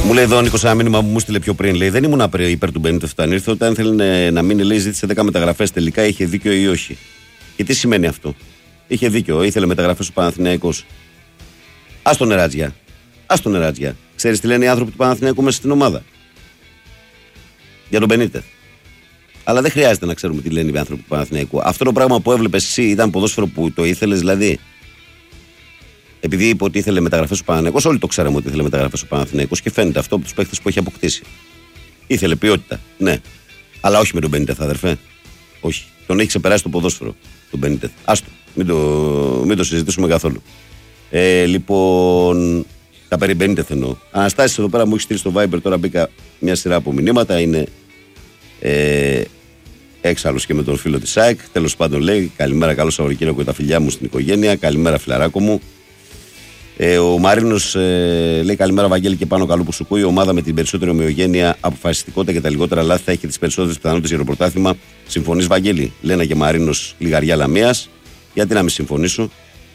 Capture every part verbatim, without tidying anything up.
Μου λέει εδώ ο Νίκος ένα μήνυμα που μου στείλε πιο πριν. Λέει: Δεν ήμουν υπέρ του Μπενίτεθ όταν ήρθε. Όταν ήθελε να μείνει, λέει, ζήτησε δέκα μεταγραφές. Τελικά είχε δίκιο ή όχι. Και τι σημαίνει αυτό? Είχε δίκιο, ήθελε μεταγραφές ο Παναθηναϊκός. Ας τον νεράτζια. Ας τον νεράτζια. Ξέρεις τι λένε οι άνθρωποι του Παναθηναϊκού μέσα στην ομάδα για τον Μπενίτεθ? Αλλά δεν χρειάζεται να ξέρουμε τι λένε οι άνθρωποι του Παναθηναϊκού. Αυτό το πράγμα που έβλεπες εσύ ήταν ποδόσφαιρο που το ήθελες, δηλαδή? Επειδή είπε ότι ήθελε μεταγραφές ο Παναθηναϊκός, όλοι το ξέραμε ότι ήθελε μεταγραφές ο Παναθηναϊκός και φαίνεται αυτό από τους παίκτες που έχει αποκτήσει. Ήθελε ποιότητα, ναι. Αλλά όχι με τον Μπενίτεθ, αδερφέ. Όχι. Τον έχει ξεπεράσει το ποδόσφαιρο τον Μπενίτεθ. Άστο. Μην το, μην το συζητήσουμε καθόλου. Ε, λοιπόν, τα περί Μπενίτεθ εννοώ. Αναστάσεις εδώ πέρα μου έχει στείλει στο Viber, τώρα μπήκα μια σειρά από μηνύματα. Είναι ε, έξαλλος και με τον φίλο της ΑΕΚ. Τέλος πάντων λέει: Καλημέρα, καλό Σαββατοκύριακο και τα φιλιά μου στην οικογένεια. Καλημέρα, φιλαράκο μου. Ε, ο Μαρίνος ε, λέει: Καλημέρα, Βαγγέλη, και πάνω καλό που σου ακούει. Η ομάδα με την περισσότερη ομοιογένεια, αποφασιστικότητα και τα λιγότερα λάθη θα έχει τις περισσότερες πιθανότητες για το πρωτάθλημα. Συμφωνείς, Βαγγέλη? Λένα και Μαρίνος, Λιγαριά Λαμίας. Γιατί να μην συμφωνήσω.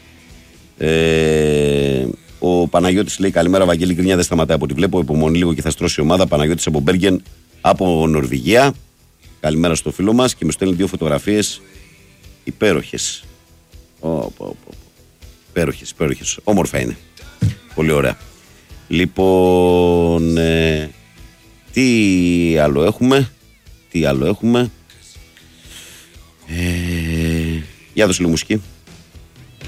Ε, ο Παναγιώτης λέει: Καλημέρα, Βαγγέλη, γκρινιά δεν σταματάει από ό,τι βλέπω. Υπομονή λίγο και θα στρώσει η ομάδα. Παναγιώτης από Μπέργεν, από Νορβηγία. Καλημέρα στο φίλο μας και μου στέλνει δύο φωτογραφίες υπέροχες. Oh, oh, oh. Υπέροχες, υπέροχες. Όμορφα είναι. Πολύ ωραία. Λοιπόν, ε, τι άλλο έχουμε? Τι άλλο έχουμε? Ε, για δώσε λίγο μουσική.